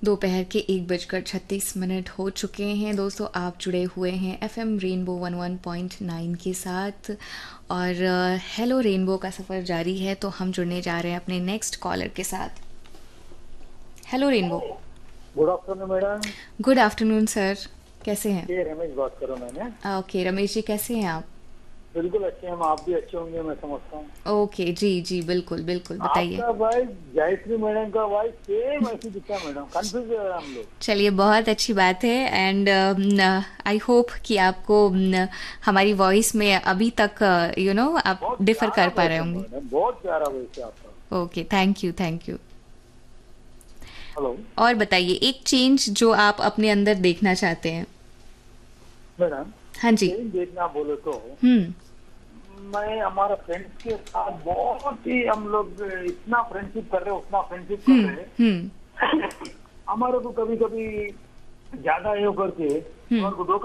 दोपहर के 1:36 हो चुके हैं दोस्तों। आप जुड़े हुए हैं एफएम रेनबो 11.9 के साथ और हेलो रेनबो का सफ़र जारी है। तो हम जुड़ने जा रहे हैं अपने नेक्स्ट कॉलर के साथ। Hello rainbow. Good afternoon madam. Good afternoon sir, कैसे हैं? ये रमेश बात कर रहा हूँ मैंने। ओके रमेश जी, कैसे हैं आप? बिल्कुल अच्छे हैं हम, आप भी अच्छे होंगे मैं समझता हूँ। ओके जी जी, बिल्कुल बिल्कुल, बताइए। आपका भाई गायत्री मैडम का भाई सेम ऐसी दिखता है मैडम, कंफ्यूज है हम लोग। चलिए, बहुत अच्छी बात है एंड आई होप कि आपको हमारी वॉइस में अभी तक आप बहुत डिफर प्यारा कर पा रहे वॉइस है होंगे। मैडम, बहुत प्यारा वॉइस है आपका। Okay, thank you thank you. Hello और बताइए, एक चेंज जो आप अपने अंदर देखना चाहते हैं। मैडम, हाँ जी। सेम देखना बोले तो हम्म। मैं हमारा फ्रेंड्स के साथ बहुत ही हम लोग इतना फ्रेंडशिप कर रहे हैं, उतना फ्रेंडशिप कर रहे हम्म। हैं। हमारे को कभी कभी ज्यादा ये करके हम्म। और